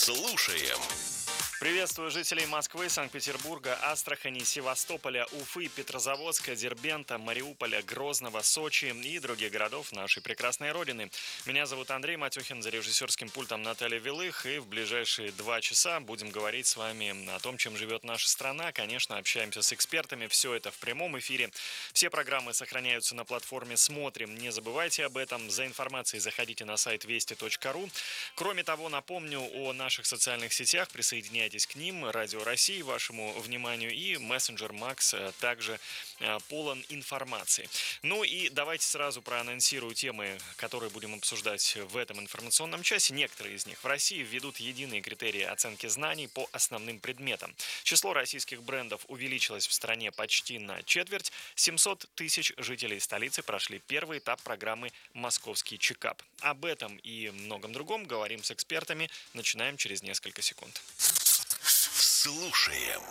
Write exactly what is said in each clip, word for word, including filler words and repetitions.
Слушаем. Приветствую жителей Москвы, Санкт-Петербурга, Астрахани, Севастополя, Уфы, Петрозаводска, Дербента, Мариуполя, Грозного, Сочи и других городов нашей прекрасной родины. Меня зовут Андрей Матюхин, за режиссерским пультом Наталья Вилых, и в ближайшие два часа будем говорить с вами о том, чем живет наша страна. Конечно, общаемся с экспертами, все это в прямом эфире. Все программы сохраняются на платформе «Смотрим». Не забывайте об этом. За информацией заходите на сайт вести точка ру. Кроме того, напомню о наших социальных сетях. Присоединяйтесь к ним. Радио России вашему вниманию, и мессенджер Макс также полон информации. Ну и давайте сразу проанонсирую темы, которые будем обсуждать в этом информационном часе. Некоторые из них. В России введут единые критерии оценки знаний по основным предметам. Число российских брендов увеличилось в стране почти на четверть. семьсот тысяч жителей столицы прошли первый этап программы «Московский чекап». Об этом и многом другом говорим с экспертами. Начинаем через несколько секунд. Слушаем.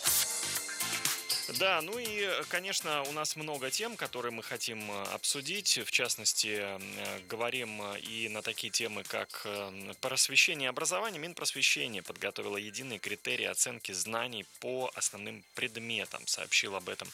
Да, ну и, конечно, у нас много тем, которые мы хотим обсудить. В частности, говорим и на такие темы, как просвещение и образование. Минпросвещение подготовило единые критерии оценки знаний по основным предметам. Сообщил об этом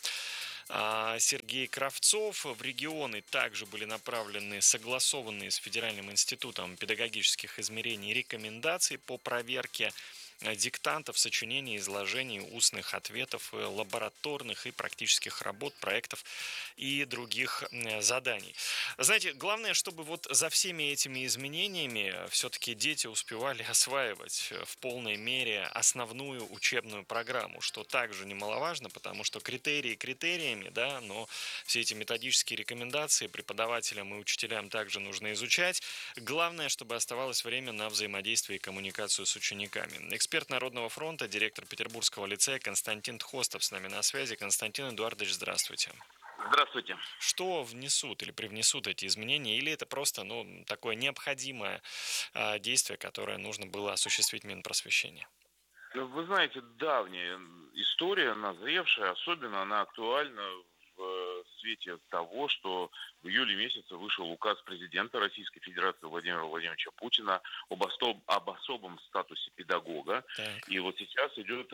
Сергей Кравцов. В регионы также были направлены согласованные с Федеральным институтом педагогических измерений рекомендации по проверке диктантов, сочинений, изложений, устных ответов, лабораторных и практических работ, проектов и других заданий. Знаете, главное, чтобы вот за всеми этими изменениями все-таки дети успевали осваивать в полной мере основную учебную программу, что также немаловажно, потому что критерии критериями, да, но все эти методические рекомендации преподавателям и учителям также нужно изучать. Главное, чтобы оставалось время на взаимодействие и коммуникацию с учениками. Эксперт Народного фронта, директор Петербургского лицея Константин Тхостов с нами на связи. Константин Эдуардович, здравствуйте. Здравствуйте. Что внесут или привнесут эти изменения, или это просто ну, такое необходимое э, действие, которое нужно было осуществить Минпросвещение? Вы знаете, давняя история, назревшая, особенно она актуальна в свете того, что в июле месяце вышел указ президента Российской Федерации Владимира Владимировича Путина об, особ, об особом статусе педагога. Так. И вот сейчас идет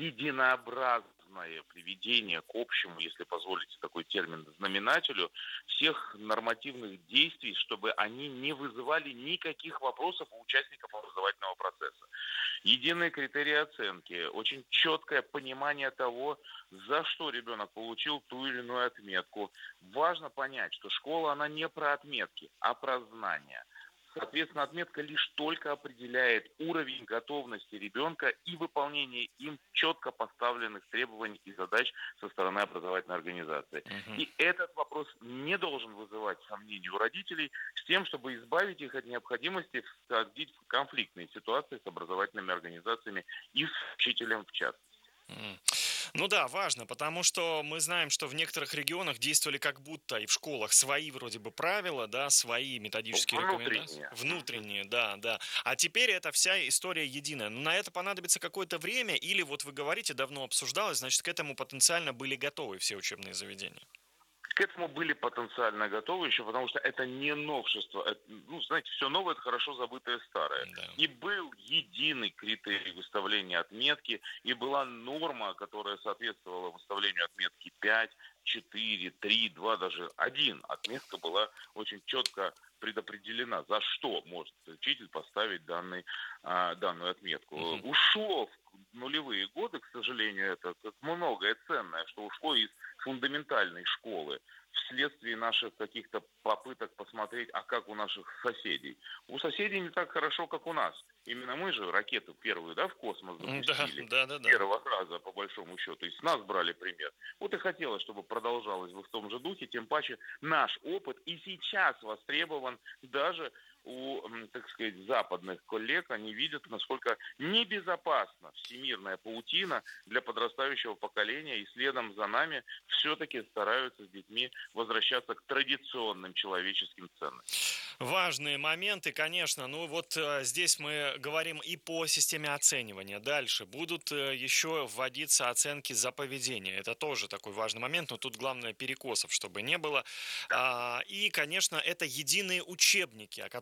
единообразное приведение к общему, если позволите такой термин, знаменателю всех нормативных действий, чтобы они не вызывали никаких вопросов у участников образовательного процесса. Единые критерии оценки, очень четкое понимание того, за что ребенок получил ту или иную отметку. Важно понять, что школа, она не про отметки, а про знания. Соответственно, отметка лишь только определяет уровень готовности ребенка и выполнение им четко поставленных требований и задач со стороны образовательной организации. Uh-huh. И этот вопрос не должен вызывать сомнений у родителей с тем, чтобы избавить их от необходимости входить в конфликтные ситуации с образовательными организациями и с учителем в частности. Uh-huh. Ну да, важно, потому что мы знаем, что в некоторых регионах действовали как будто и в школах свои вроде бы правила, да, свои методические внутренние. рекомендации. Внутренние, да, да. А теперь эта вся история единая. Но на это понадобится какое-то время, или вот вы говорите, давно обсуждалось, значит, к этому потенциально были готовы все учебные заведения? К этому были потенциально готовы еще, потому что это не новшество. Это, ну, знаете, все новое – это хорошо забытое старое. Да. И был единый критерий выставления отметки, и была норма, которая соответствовала выставлению отметки пять, четыре, три, два, даже один. Отметка была очень четко предопределена, за что может учитель поставить данный, а, данную отметку. Uh-huh. Ушло в нулевые годы, к сожалению, это как многое ценное, что ушло из фундаментальной школы вследствие наших каких-то попыток посмотреть, а как у наших соседей. У соседей не так хорошо, как у нас. Именно мы же ракету первую, да, в космос запустили. Да, да, да, первого раза, по большому счету. И с нас брали пример. Вот и хотелось, чтобы продолжалось в том же духе, тем паче наш опыт и сейчас востребован даже у, так сказать, западных коллег. Они видят, насколько небезопасна всемирная паутина для подрастающего поколения, и следом за нами все-таки стараются с детьми возвращаться к традиционным человеческим ценностям. Важные моменты, конечно. Ну вот э, здесь мы говорим и по системе оценивания. Дальше будут э, еще вводиться оценки за поведение. Это тоже такой важный момент, но тут главное перекосов, чтобы не было. А, и, конечно, это единые учебники, о которых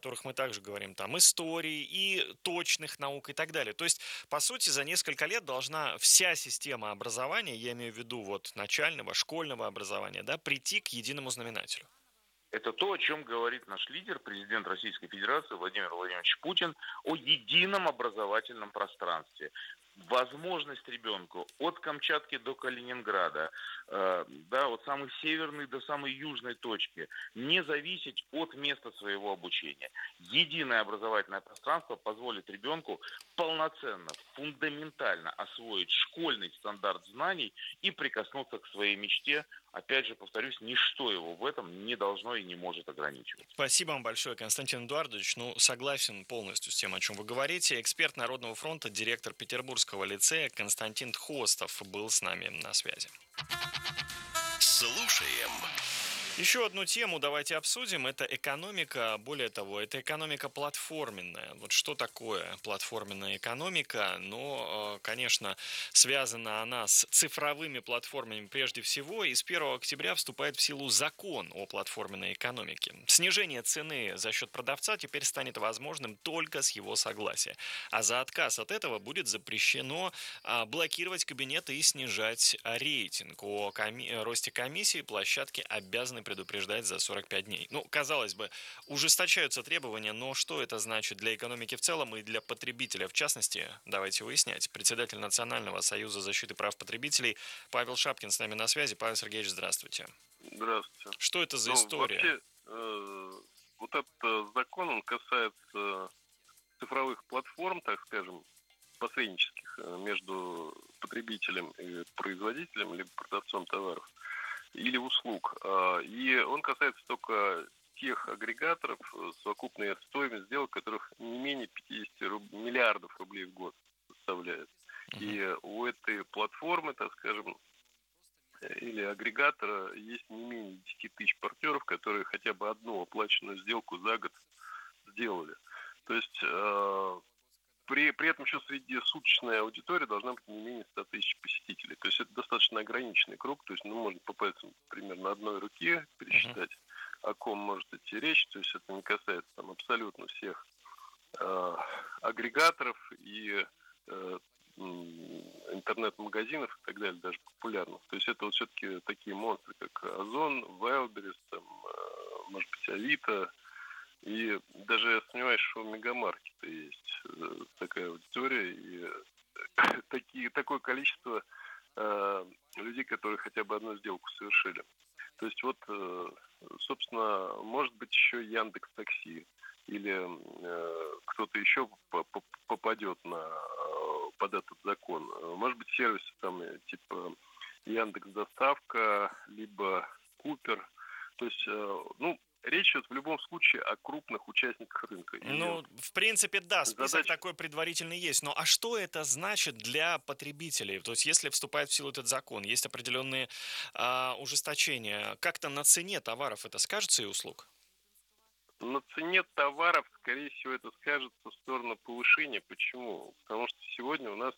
которых мы также говорим, там, истории и точных наук и так далее. То есть, по сути, за несколько лет должна вся система образования, я имею в виду вот начального, школьного образования, да, прийти к единому знаменателю. Это то, о чем говорит наш лидер, президент Российской Федерации Владимир Владимирович Путин, о едином образовательном пространстве. Возможность ребенку от Камчатки до Калининграда, э, да, от самой северной до самой южной точки, не зависеть от места своего обучения. Единое образовательное пространство позволит ребенку полноценно, фундаментально освоить школьный стандарт знаний и прикоснуться к своей мечте. Опять же, повторюсь, ничто его в этом не должно и не может ограничивать. Спасибо вам большое, Константин Эдуардович. Ну, согласен полностью с тем, о чем вы говорите. Эксперт Народного фронта, директор Петербургского лицея Константин Хостов был с нами на связи. Слушаем. Еще одну тему давайте обсудим. Это экономика. Более того, это экономика платформенная. Вот что такое платформенная экономика? Но, конечно, связана она с цифровыми платформами прежде всего. И с первого октября вступает в силу закон о платформенной экономике. Снижение цены за счет продавца теперь станет возможным только с его согласия. А за отказ от этого будет запрещено блокировать кабинеты и снижать рейтинг. О коми- росте комиссии площадки обязаны предупреждать за сорок пять дней. Ну, казалось бы, ужесточаются требования, но что это значит для экономики в целом и для потребителя в частности, давайте выяснять. Председатель Национального союза защиты прав потребителей Павел Шапкин с нами на связи. Павел Сергеевич, здравствуйте. Здравствуйте. Что это за ну, история? Вообще, э, вот этот закон, он касается цифровых платформ, так скажем, посреднических между потребителем и производителем, либо продавцом товаров или услуг. И он касается только тех агрегаторов, совокупная стоимость сделок которых не менее пятьдесят миллиардов рублей в год составляет. Uh-huh. И у этой платформы, так скажем, или агрегатора есть не менее десять тысяч партнеров, которые хотя бы одну оплаченную сделку за год сделали. То есть При, при этом еще среди суточной аудитории должна быть не менее ста тысяч посетителей. То есть это достаточно ограниченный круг. То есть ну, можно по пальцам примерно одной руки пересчитать, uh-huh. о ком может идти речь. То есть это не касается там, абсолютно всех э, агрегаторов и э, интернет-магазинов и так далее, даже популярных. То есть это вот все-таки такие монстры, как Озон, Wildberries, там, э, может быть, Авито. И даже я сомневаюсь, что у Мегамаркета есть э, такая аудитория и э, такие, такое количество э, людей, которые хотя бы одну сделку совершили. То есть вот, э, собственно, может быть еще Яндекс.Такси или э, кто-то еще попадет на, э, под этот закон. Может быть сервисы там типа Яндекс.Доставка, либо Купер. То есть, э, ну, речь идет в любом случае о крупных участниках рынка. Ну, и в принципе, да, список задача... такой предварительный есть. Но а что это значит для потребителей? То есть, если вступает в силу этот закон, есть определенные а, ужесточения, как-то на цене товаров это скажется и услуг? На цене товаров, скорее всего, это скажется в сторону повышения. Почему? Потому что сегодня у нас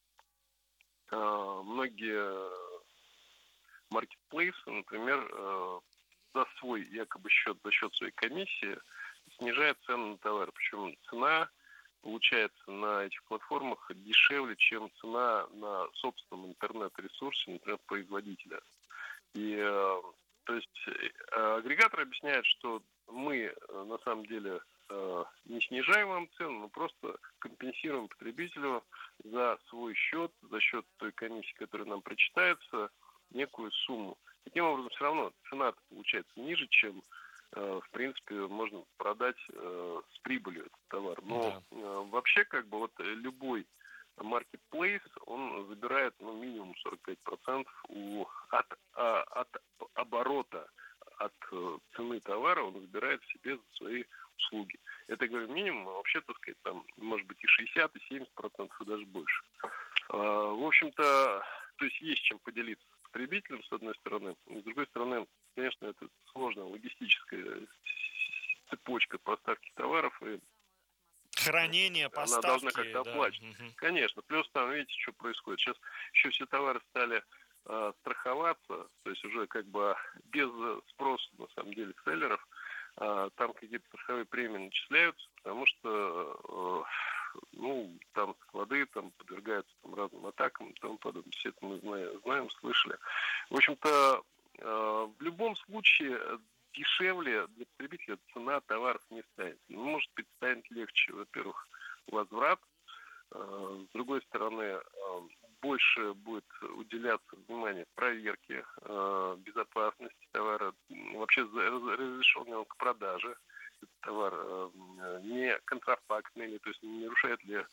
а, многие маркетплейсы, например, а, за свой якобы счет, за счет своей комиссии снижает цену на товар. Причем цена получается на этих платформах дешевле, чем цена на собственном интернет-ресурсе, например, производителя. И то есть агрегатор объясняет, что мы на самом деле не снижаем вам цену, но просто компенсируем потребителю за свой счет, за счет той комиссии, которая нам причитается, некую сумму. Таким образом, все равно цена получается ниже, чем, э, в принципе, можно продать э, с прибылью этот товар. Но да. э, вообще, как бы, вот любой маркетплейс, он забирает, ну, минимум сорок пять процентов у, от, а, от оборота, от э, цены товара, он забирает себе за свои услуги. Это, я говорю, минимум, а вообще, так сказать, там, может быть, и шестьдесят, и семьдесят процентов, и даже больше. Э, в общем-то, то есть есть чем поделиться потребителям, с одной стороны. С другой стороны, конечно, это сложная логистическая цепочка поставки товаров. И хранение, поставки. Она должна как-то да. оплачивать. Угу. Конечно. Плюс там, видите, что происходит. Сейчас еще все товары стали э, страховаться, то есть уже как бы без спроса, на самом деле, селлеров. а, там какие-то страховые премии начисляются, потому что э, ну, там склады там подвергаются там, разным атакам и тому подобное. Все это мы знаем, знаем слышали. В общем-то, э, в любом случае дешевле для потребителя цена товаров не станет. Ну, может быть, станет легче, во-первых, возврат. С другой стороны, больше будет уделяться внимание проверке безопасности товара, вообще разрешенного к продаже. Этот товар не контрафактный, то есть не нарушает ли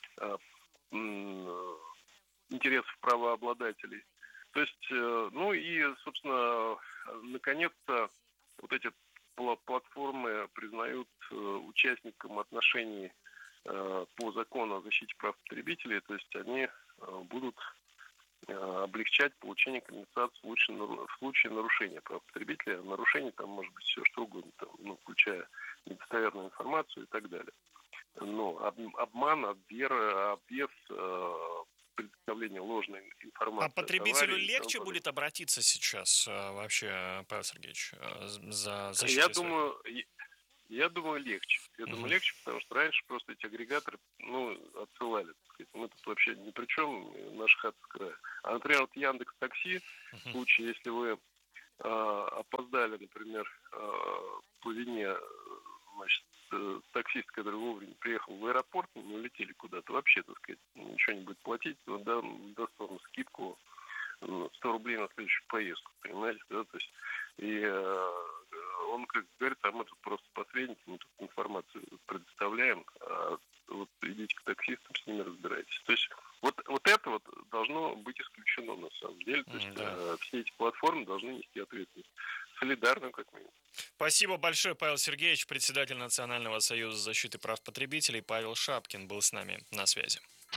интересов правообладателей. То есть, ну и, собственно, наконец-то вот эти платформы признают участникам отношений по закону о защите прав потребителей, то есть они будут облегчать получение компенсации в случае, в случае нарушения прав потребителя. Нарушение там может быть все что угодно, там, ну, включая недостоверную информацию и так далее. Но обман, обвер, обвес, предоставление ложной информации. А потребителю легче будет обратиться сейчас вообще, Павел Сергеевич, за защитой? Я думаю, я думаю, легче. Я думаю, uh-huh. легче, потому что раньше просто эти агрегаторы, ну, отсылали, так сказать. Мы тут вообще ни при чем, наша хата с края. А, например, вот Яндекс.Такси, uh-huh. в случае, если вы э, опоздали, например, э, по вине, значит, таксист, который вовремя приехал в аэропорт, не улетели куда-то, вообще, так сказать, ничего не будет платить, он да, даст вам скидку сто рублей на следующую поездку, понимаете, да, то есть, и э, он, как говорится, а мы тут просто посредники, мы тут информацию предоставляем, а вот идите к таксистам, с ними разбирайтесь. То есть вот, вот это вот должно быть исключено на самом деле. То есть да. э, все эти платформы должны нести ответственность. Солидарную, как минимум. Спасибо большое, Павел Сергеевич, председатель Национального союза защиты прав потребителей. Павел Шапкин был с нами на связи.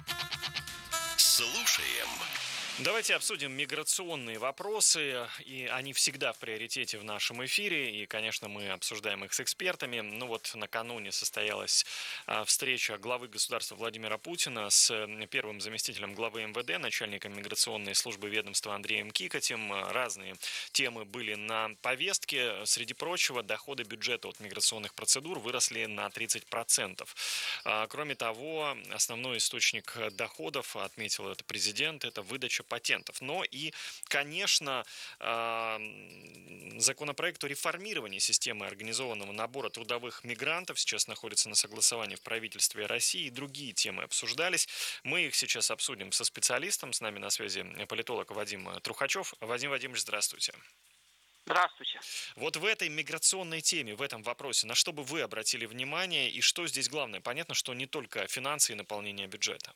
Слушаем. Давайте обсудим миграционные вопросы, и они всегда в приоритете в нашем эфире, и, конечно, мы обсуждаем их с экспертами. Ну вот накануне состоялась встреча главы государства Владимира Путина с первым заместителем главы эм вэ дэ, начальником миграционной службы ведомства Андреем Кикотем. Разные темы были на повестке. Среди прочего, доходы бюджета от миграционных процедур выросли на тридцать процентов. Кроме того, основной источник доходов, отметил это президент, это выдача патентов. Но и, конечно, законопроект о реформировании системы организованного набора трудовых мигрантов сейчас находится на согласовании в правительстве России. И другие темы обсуждались. Мы их сейчас обсудим со специалистом. С нами на связи политолог Вадим Трухачев. Вадим Вадимович, здравствуйте. Здравствуйте. Вот в этой миграционной теме, в этом вопросе, на что бы вы обратили внимание и что здесь главное? Понятно, что не только финансы и наполнение бюджета.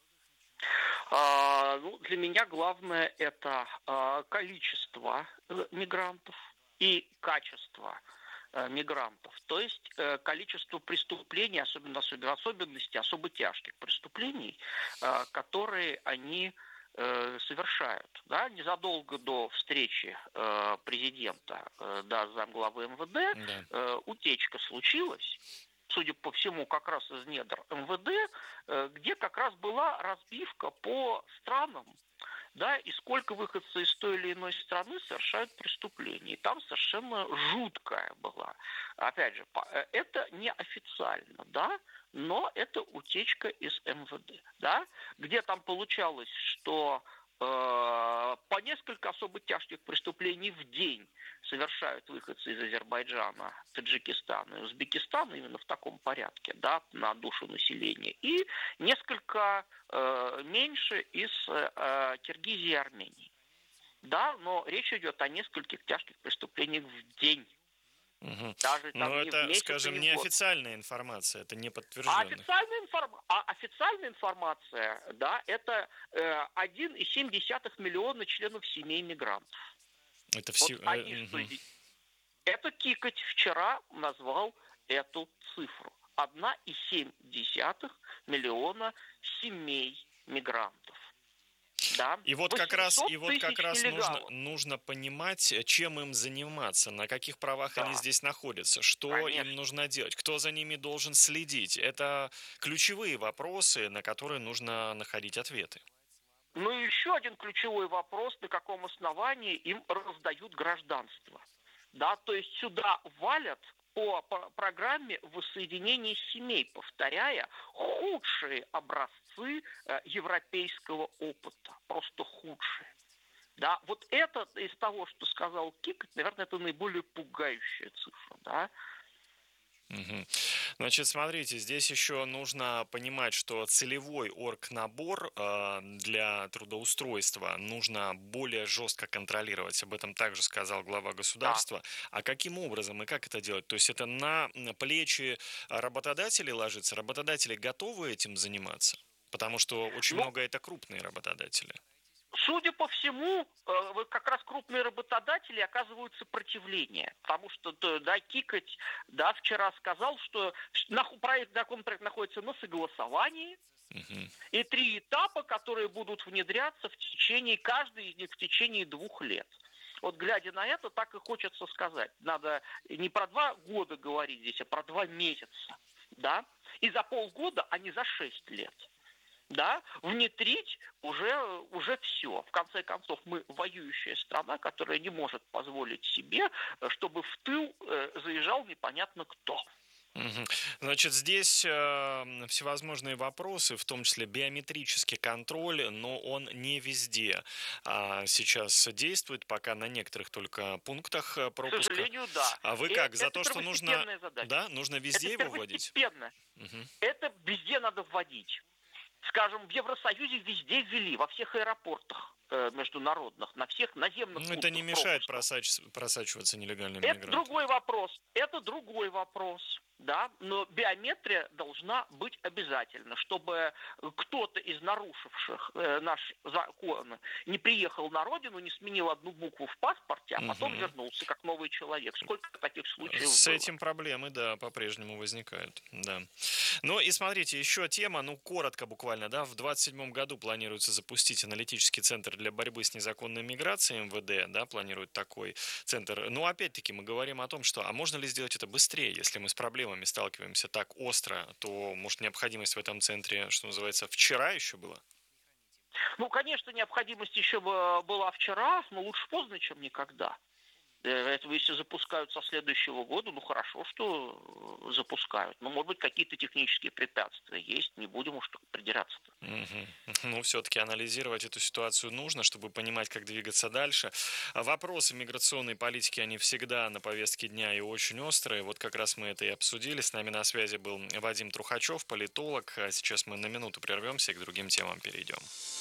А, ну, для меня главное это а, количество мигрантов и качество а, мигрантов. То есть а, количество преступлений, особенно в особенности особо тяжких преступлений, а, которые они а, совершают. Да? Незадолго до встречи а, президента а, да, с замглавы эм вэ дэ да. а, утечка случилась. Судя по всему, как раз из недр эм вэ дэ, где как раз была разбивка по странам, да, и сколько выходцев из той или иной страны совершают преступления. И там совершенно жуткая была. Опять же, это неофициально, да, но это утечка из эм вэ дэ, да, где там получалось, что э, по несколько особо тяжких преступлений в день совершают выходцы из Азербайджана, Таджикистана и Узбекистана именно в таком порядке, да, на душу населения, и несколько э, меньше из э, Киргизии и Армении. Да, но речь идет о нескольких тяжких преступлениях в день. Угу. Даже, там, но не это, месяц, скажем, не неофициальная информация, это не подтвержденная. А официальная, информ... а официальная информация, да, это э, один и семь десятых миллиона членов семей мигрантов. Это все... Вот они, угу. что... Это Кикоть вчера назвал эту цифру. один и семь десятых миллиона семей мигрантов. Да? И вот как раз, и вот как раз нужно, нужно понимать, чем им заниматься, на каких правах да. они здесь находятся, что Конечно. им нужно делать, кто за ними должен следить. Это ключевые вопросы, на которые нужно находить ответы. Ну и еще один ключевой вопрос, на каком основании им раздают гражданство. Да, то есть сюда валят по программе воссоединения семей, повторяя, худшие образцы европейского опыта, просто худшие. Да, вот это из того, что сказал Кик, наверное, это наиболее пугающая цифра, да. Угу. Значит, смотрите, здесь еще нужно понимать, что целевой оргнабор э, для трудоустройства нужно более жестко контролировать. Об этом также сказал глава государства. Да. А каким образом и как это делать? То есть это на плечи работодателей ложится? Работодатели готовы этим заниматься? Потому что очень ну, много это крупные работодатели. Судя по всему, как раз крупные работодатели оказывают сопротивление, потому что, да, Кикоть, да, вчера сказал, что проект, законопроект находится на согласовании, uh-huh. и три этапа, которые будут внедряться в течение, каждый из них в течение двух лет. Вот глядя на это, так и хочется сказать, надо не про два года говорить здесь, а про два месяца, да, и за полгода, а не за шесть лет. Да, внедрить уже, уже все. В конце концов, мы воюющая страна, которая не может позволить себе, чтобы в тыл э, заезжал непонятно кто. Угу. Значит, здесь э, всевозможные вопросы, в том числе биометрический контроль, но он не везде а сейчас действует, пока на некоторых только пунктах пропуска. К сожалению, да. А вы И как, за это то, что нужно, задача. Да, нужно везде это его вводить? Угу. Это везде надо вводить. Скажем, в Евросоюзе везде ввели, во всех аэропортах э, международных, на всех наземных пунктах. Ну, это не мешает просач... просачиваться нелегальным это мигрантам. Это другой вопрос. Это другой вопрос. Да, но биометрия должна быть обязательно, чтобы кто-то из нарушивших э, наш закон не приехал на родину, не сменил одну букву в паспорте, а потом угу. вернулся как новый человек. Сколько таких случаев С было? этим проблемы, да, по-прежнему возникают, да. Ну и смотрите, еще тема, ну коротко буквально, да, в двадцать седьмом году планируется запустить аналитический центр для борьбы с незаконной миграцией, эм вэ дэ, да, планирует такой центр. Но опять-таки мы говорим о том, что, а можно ли сделать это быстрее, если мы с проблемами сталкиваемся так остро, то, может, необходимость в этом центре, что называется, вчера еще была? Ну, конечно, необходимость еще была вчера, но лучше поздно, чем никогда. Это если запускают со следующего года, ну, хорошо, что запускают. Но, может быть, какие-то технические препятствия есть, не будем уж придираться-то. Угу. Ну, все-таки анализировать эту ситуацию нужно, чтобы понимать, как двигаться дальше. Вопросы миграционной политики, они всегда на повестке дня и очень острые. Вот как раз мы это и обсудили. С нами на связи был Вадим Трухачев, политолог. А сейчас мы на минуту прервемся и к другим темам перейдем.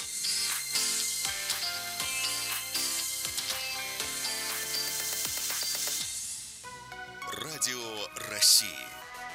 Радио России.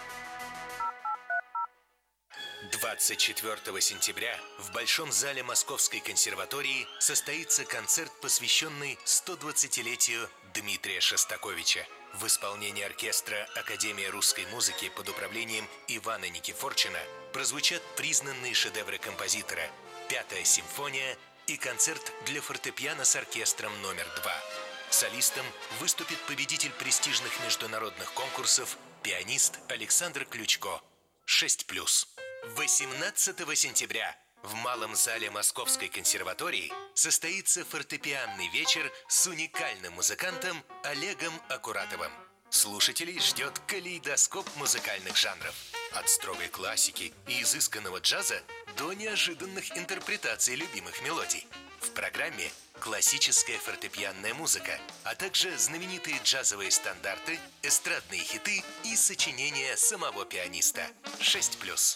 двадцать четвёртого сентября в Большом зале Московской консерватории состоится концерт, посвященный сто двадцатилетию Дмитрия Шостаковича. В исполнении оркестра Академии русской музыки под управлением Ивана Никифорчина прозвучат признанные шедевры композитора «Пятая симфония» и концерт для фортепиано с оркестром номер два. Солистом выступит победитель престижных международных конкурсов, пианист Александр Ключко. шесть плюс. восемнадцатого сентября в Малом зале Московской консерватории состоится фортепианный вечер с уникальным музыкантом Олегом Акуратовым. Слушателей ждет калейдоскоп музыкальных жанров. От строгой классики и изысканного джаза до неожиданных интерпретаций любимых мелодий. В программе классическая фортепианная музыка, а также знаменитые джазовые стандарты, эстрадные хиты и сочинения самого пианиста. шесть плюс.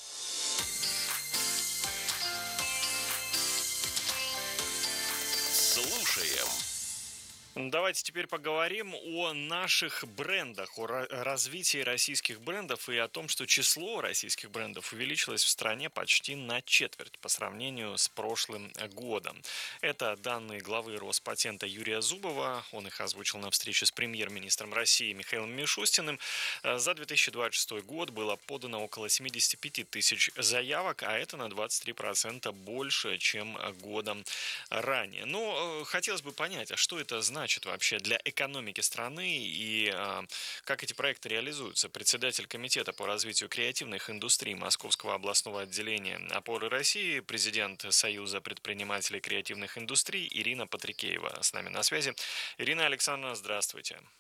Слушаем. Давайте теперь поговорим о наших брендах, о развитии российских брендов и о том, что число российских брендов увеличилось в стране почти на четверть по сравнению с прошлым годом. Это данные главы Роспатента Юрия Зубова. Он их озвучил на встрече с премьер-министром России Михаилом Мишустиным. За две тысячи двадцать шестой год было подано около семьдесят пять тысяч заявок, а это на двадцать три процента больше, чем годом ранее. Но хотелось бы понять, а что это значит? значит вообще для экономики страны и э, как эти проекты реализуются. Председатель комитета по развитию креативных индустрий Московского областного отделения «Опоры России», президент Союза предпринимателей креативных индустрий Ирина Патрикеева с нами на связи. Ирина Александровна, здравствуйте.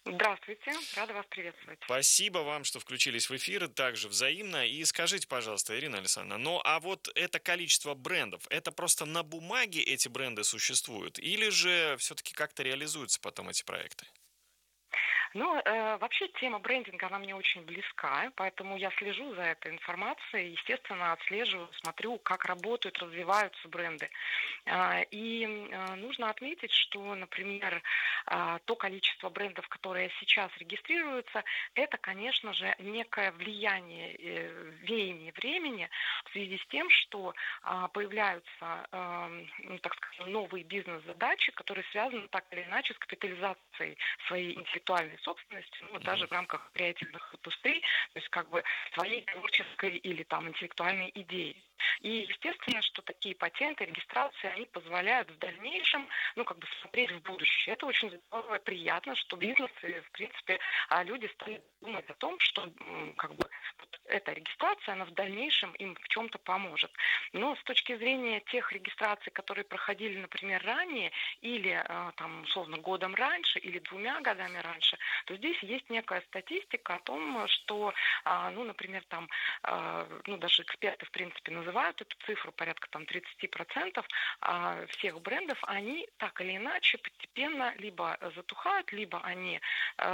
Здравствуйте, рада вас приветствовать. Спасибо вам, что включились в эфир, также взаимно. И скажите, пожалуйста, Ирина Александровна, ну а вот это количество брендов, это просто на бумаге эти бренды существуют? Или же все-таки как-то реализуются потом эти проекты? Ну, э, вообще тема брендинга, она мне очень близка, поэтому я слежу за этой информацией, естественно, отслеживаю, смотрю, как работают, развиваются бренды. А, И э, нужно отметить, что, например, а, то количество брендов, которые сейчас регистрируются, это, конечно же, некое влияние, э, веяние времени в связи с тем, что а, появляются, эм, ну, так скажем, новые бизнес-задачи, которые связаны так или иначе с капитализацией своей интеллектуальной собственности, ну, вот даже Мгм. в рамках креативных индустрий, то есть как бы своей творческой или там интеллектуальной идеи. И естественно, что такие патенты, регистрации, они позволяют в дальнейшем, ну, как бы смотреть в будущее. Это очень здорово, приятно, что бизнес и, в принципе, а, люди стали думать о том, что, м, как бы, вот эта регистрация, она в дальнейшем им в чем-то поможет. Но с точки зрения тех регистраций, которые проходили, например, ранее, или, а, там, условно, годом раньше, или двумя годами раньше, то здесь есть некая статистика о том, что, а, ну, например, там, а, ну, даже эксперты, в принципе, называют эту цифру, порядка там тридцать процентов а, всех брендов, они так или иначе постепенно либо затухают, либо они